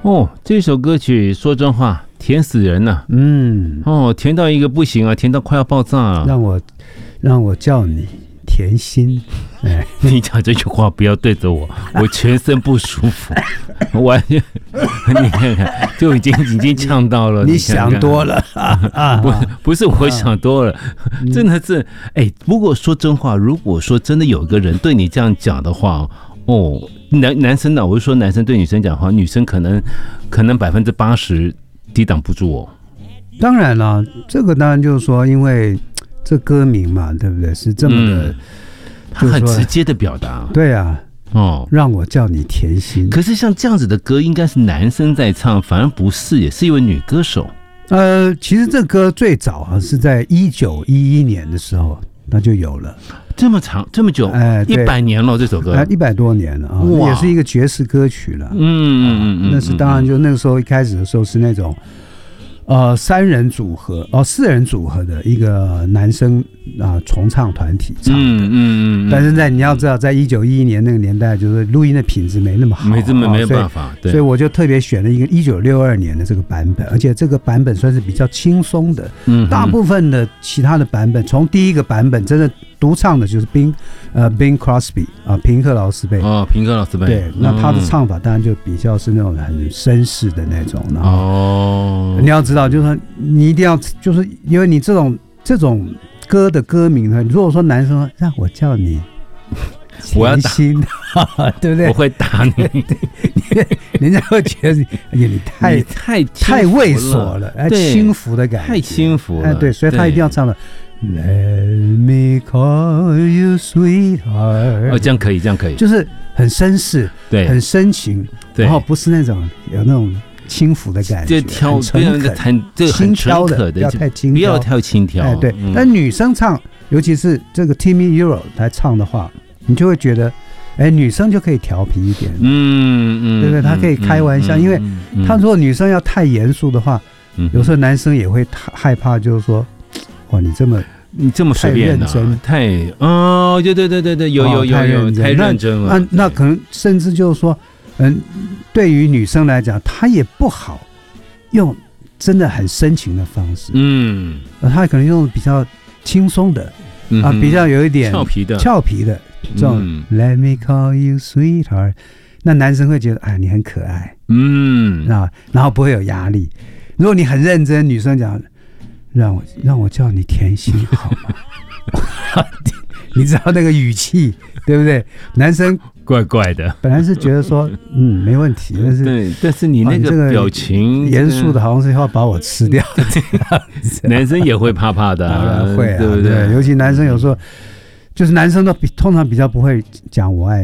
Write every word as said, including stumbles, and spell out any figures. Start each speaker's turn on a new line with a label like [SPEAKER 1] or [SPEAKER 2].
[SPEAKER 1] 哦，这首歌曲说真话甜死人了。
[SPEAKER 2] 嗯，
[SPEAKER 1] 哦，甜到一个不行啊，甜到快要爆炸了。
[SPEAKER 2] 让我让我叫你甜心。哎，
[SPEAKER 1] 你讲这句话不要对着我，我全身不舒服，完全你看看就已经已经呛到了。
[SPEAKER 2] 你想多了啊！
[SPEAKER 1] 不不是我想多了，真的是哎。不过说真话，如果说真的有一个人对你这样讲的话，哦，男男生呢，我是说男生对女生讲话，女生可能可能百分之八十抵挡不住哦。
[SPEAKER 2] 当然了，这个当然就是说，因为这歌名嘛，对不对？是这么的。嗯，
[SPEAKER 1] 他很直接的表达，
[SPEAKER 2] 对啊，
[SPEAKER 1] 哦，
[SPEAKER 2] 让我叫你甜心。
[SPEAKER 1] 可是像这样子的歌，应该是男生在唱，反而不是，也是一位女歌手。
[SPEAKER 2] 呃，其实这歌最早啊是在一九一一年的时候，那就有了。
[SPEAKER 1] 这么长，这么久，哎，一百年了，这首歌，
[SPEAKER 2] 一百多年了啊，也是一个爵士歌曲了。嗯
[SPEAKER 1] 嗯嗯，
[SPEAKER 2] 那是当然，就那个时候一开始的时候是那种。呃，三人组合哦，四人组合的一个男生啊、呃、重唱团体唱的，嗯嗯嗯。但是在你要知道，在一九一一年那个年代，就是录音的品质没那么好，
[SPEAKER 1] 没这么没有办法，
[SPEAKER 2] 对。所以我就特别选了一个一九六二年的这个版本，而且这个版本算是比较轻松的。嗯，大部分的其他的版本，从第一个版本真的独唱的就是宾呃 Bing Crosby 啊，平克劳斯贝
[SPEAKER 1] 哦，平克劳斯贝。
[SPEAKER 2] 对，那他的唱法当然就比较是那种很绅士的那种，然后哦，你要知道，就是说你一定要，就是因为你这种这种歌的歌名呢，如果说男生说让我叫你甜心，对不对？
[SPEAKER 1] 我会打你，
[SPEAKER 2] 人家会觉得你你太
[SPEAKER 1] 你太
[SPEAKER 2] 太猥琐了，哎，轻浮的感觉，
[SPEAKER 1] 太轻浮了，
[SPEAKER 2] 哎，对，所以他一定要唱的。Let me call you sweetheart。
[SPEAKER 1] 哦，这样可以，这样可以，
[SPEAKER 2] 就是很绅士，对，很深情，然后不是那种有那种轻浮的感觉，
[SPEAKER 1] 就挑不要很
[SPEAKER 2] 轻佻的，不要太轻，
[SPEAKER 1] 不要太轻佻。
[SPEAKER 2] 哎，对。但女生唱，尤其是这个 Timmy Euro 来唱的话，你就会觉得，哎，女生就可以调皮一点，嗯嗯，对不对？她可以开玩笑，因为她如果女生要太严肃的话，有时候男生也会害怕，就是说，哇，你这么。
[SPEAKER 1] 你这么随便的、啊，太哦，对对对对对，有有有有，太认真了。
[SPEAKER 2] 那那可能甚至就是说，嗯，对于女生来讲，她也不好用真的很深情的方式，嗯，她可能用比较轻松的、嗯、啊，比较有一点
[SPEAKER 1] 俏皮的
[SPEAKER 2] 俏皮的这种、嗯、Let me call you sweetheart， 那男生会觉得哎，你很可爱，嗯，啊，然后不会有压力。如果你很认真，女生讲。让我让我叫你甜心好吗？你知道那个语气对不对？男生
[SPEAKER 1] 怪怪的，
[SPEAKER 2] 本来是觉得说嗯没问题，但是
[SPEAKER 1] 对，但是你那个表情
[SPEAKER 2] 严肃的，好像是要把我吃掉这样子。
[SPEAKER 1] 男生也会怕怕的、啊，
[SPEAKER 2] 当然会啊，
[SPEAKER 1] 对不对？
[SPEAKER 2] 尤其男生有时候就是男生都比通常比较不会讲我爱你。